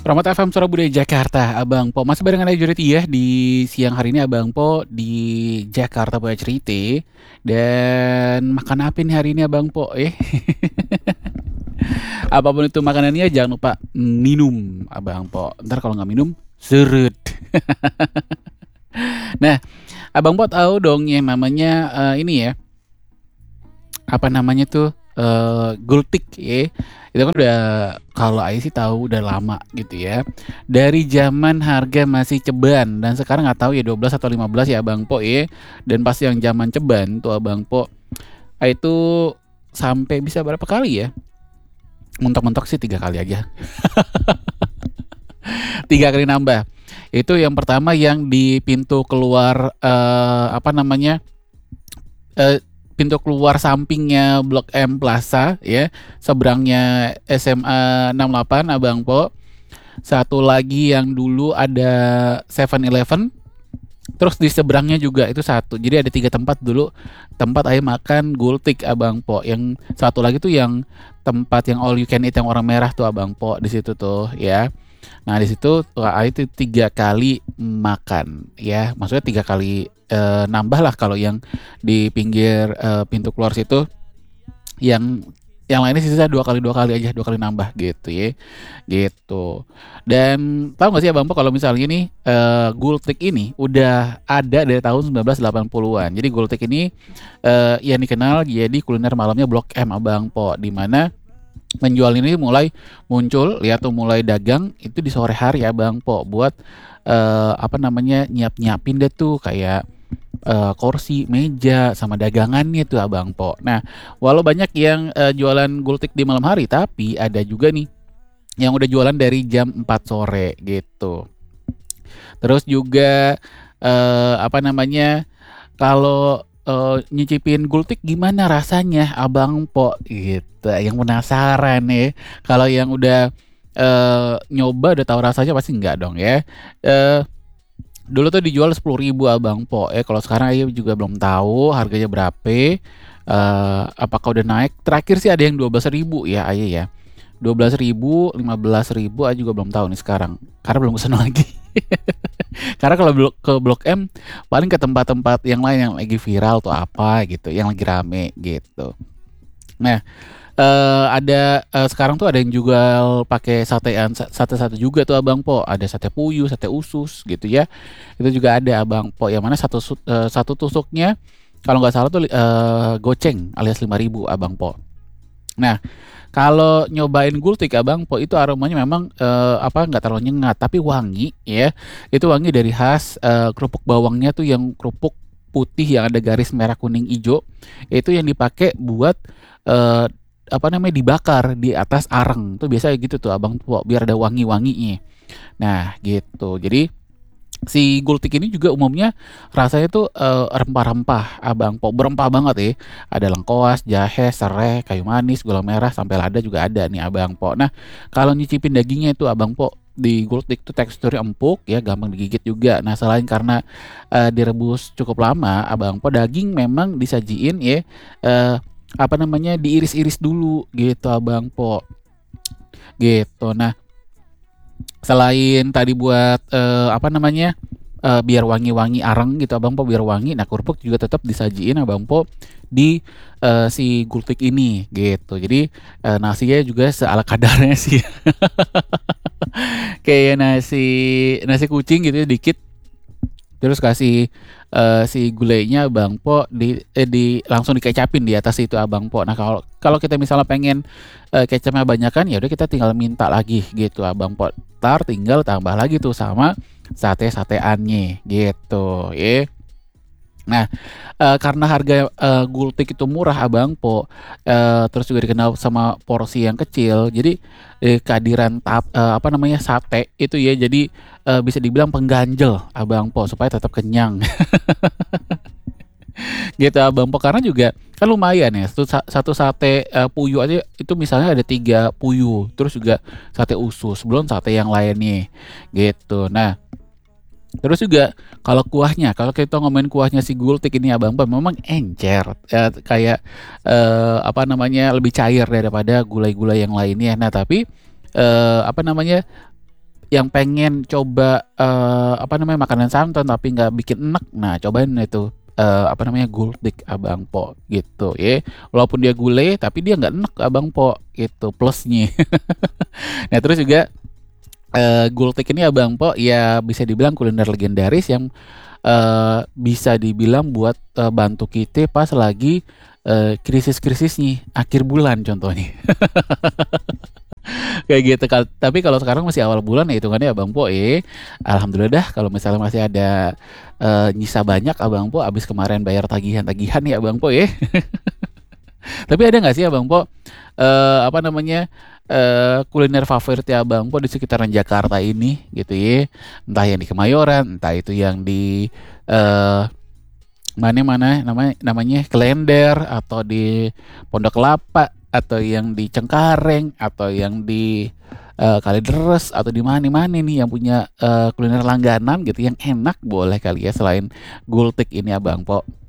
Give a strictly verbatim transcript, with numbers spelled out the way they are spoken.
Rahmat F M Suara Budaya Jakarta, Abang Po. Masih barengan aja Juriti ya di siang hari ini Abang Po di Jakarta punya cerita. Dan makan apa nih hari ini Abang Po eh? Apapun itu makanannya jangan lupa minum Abang Po. Ntar kalau nggak minum seret. Nah, Abang Po tahu dong yang namanya eh, ini ya. Apa namanya tuh? eh gultik ya. Itu kan udah kalau Aing sih tahu udah lama gitu ya. Dari zaman harga masih ceban dan sekarang nggak tahu ya dua belas atau lima belas ya Abang Po ya. Dan pas yang zaman ceban tuh Abang Po ah, itu sampai bisa berapa kali ya? Mentok-mentok sih tiga kali aja. Tiga kali nambah. Itu yang pertama yang di pintu keluar eh, apa namanya? eh, pintu keluar sampingnya Blok M Plaza ya, seberangnya S M A enam puluh delapan Abang Po. Satu lagi yang dulu ada Seven Eleven. Terus di seberangnya juga itu satu. Jadi ada tiga tempat dulu tempat ayah makan gultik Abang Po. Yang satu lagi tuh yang tempat yang all you can eat yang orang merah tuh Abang Po di situ tuh ya. Nah di situ ayah itu tiga kali makan ya. Maksudnya tiga kali eh, nambah lah kalau yang di pinggir eh, pintu keluar situ. Yang yang lainnya sisa dua kali dua kali aja dua kali nambah gitu ya gitu. Dan tahu nggak sih Abang Po kalau misalnya ini eh, gultik ini udah ada dari tahun sembilan belas delapan puluhan. Jadi gultik ini eh, yang dikenal jadi kuliner malamnya Blok M Abang Po, di mana penjual ini mulai muncul lihat tuh mulai dagang itu di sore hari Abang Po buat eh, apa namanya nyiap-nyiapin deh tuh kayak eh, kursi, meja, sama dagangannya tuh Abang Po. Nah, walau banyak yang eh, jualan gultik di malam hari, tapi ada juga nih yang udah jualan dari jam empat sore gitu. Terus juga eh, apa namanya kalau eh, nyicipin gultik gimana rasanya Abang Po gitu. Yang penasaran nih. Kalau yang udah eh, nyoba udah tahu rasanya pasti enggak dong ya. Eh Dulu tuh dijual sepuluh ribu Abang Po. Eh kalau sekarang aja juga belum tahu harganya berapa. Eh apakah udah naik? Terakhir sih ada yang dua belas ribu ya Aye ya. dua belas ribu, lima belas ribu aja juga belum tahu nih sekarang. Karena belum kesana lagi. Karena kalau blok, ke Blok M paling ke tempat-tempat yang lain yang lagi viral tuh apa gitu, yang lagi rame gitu. Nah, eh ada eh, sekarang tuh ada yang jual pakai satean sa- sate-sate juga tuh Abang Po. Ada sate puyuh, sate usus gitu ya. Itu juga ada Abang Po. Yang mana satu su- eh, satu tusuknya kalau nggak salah tuh eh, goceng alias lima ribu Abang Po. Nah, kalau nyobain gultik Abang Po itu aromanya memang eh, apa nggak terlalu nyengat tapi wangi ya. Itu wangi dari khas eh, kerupuk bawangnya tuh yang kerupuk putih yang ada garis merah kuning hijau. Itu yang dipakai buat eh, apa namanya dibakar di atas areng. Tuh biasa gitu tuh Abang Po biar ada wangi-wanginya. Nah, gitu. Jadi si gultik ini juga umumnya rasanya tuh eh, rempah-rempah Abang Po, berempah banget ya. Ada lengkoas, jahe, serai, kayu manis, gula merah, sampai lada juga ada nih Abang Po. Nah, kalau nyicipin dagingnya itu Abang Po di gultik tuh teksturnya empuk ya, gampang digigit juga. Nah, selain karena eh, direbus cukup lama, Abang Po daging memang disajiin ya eh, apa namanya diiris-iris dulu gitu Abang Po. Gitu. Nah, selain tadi buat eh, apa namanya eh, biar wangi-wangi areng gitu Abang Po biar wangi. Nah kerupuk juga tetap disajiin Abang Po di eh, si gultik ini gitu. Jadi eh, nasinya juga seala kadarnya sih. Kayak nasi nasi kucing gitu ya, dikit. Terus kasih eh, si gulainya Abang Po di, eh, di langsung dikecapin di atas itu Abang Po. Nah kalau kalau kita misalnya pengen eh, kecapnya banyakan ya udah kita tinggal minta lagi gitu Abang Po. Tar tinggal tambah lagi tuh sama sate-sateannya gitu ya. Nah, eh, karena harga eh, gultik itu murah Abang Po, eh, terus juga dikenal sama porsi yang kecil, jadi eh, kehadiran tap, eh, apa namanya sate itu ya, jadi eh, bisa dibilang pengganjel Abang Po supaya tetap kenyang. Gitu Abang Po karena juga kan lumayan ya satu, sa- satu sate eh, puyuh aja itu misalnya ada tiga puyuh, terus juga sate usus, belum sate yang lainnya gitu. Nah terus juga kalau kuahnya, kalau kita ngomongin kuahnya si gultik ini Abang Po memang encer, eh, kayak eh, apa namanya lebih cair daripada gulai-gulai yang lainnya. Nah tapi eh, apa namanya yang pengen coba, eee, apa namanya, makanan santan tapi nggak bikin enek, nah cobain itu, eee, apa namanya, gultik Abang Po, gitu ya. Walaupun dia gulai, tapi dia nggak enek Abang Po, itu plusnya. Nah terus juga, eee, gultik ini Abang Po ya bisa dibilang kuliner legendaris yang, eee, bisa dibilang buat, eee, bantu kita pas lagi, eee, krisis-krisisnya, akhir bulan contohnya. Kayak gitu kal tapi kalau sekarang masih awal bulan ya hitungannya Abang Po ya, alhamdulillah dah kalau misalnya masih ada, eee, nyisa banyak Abang Po abis kemarin bayar tagihan-tagihan ya Abang Po ya. Tapi ada nggak sih Abang Po, eee, apa namanya, eee, kuliner favorit ya Abang Po di sekitaran Jakarta ini gitu ya, entah yang di Kemayoran, entah itu yang di, eee, mana mana namanya namanya Klender, atau di Pondok Kelapa, atau yang di Cengkareng, atau yang di, eee, Kalideres, atau di mana-mana nih yang punya, eee, kuliner langganan gitu yang enak boleh kali ya selain gultik ini Abang Po?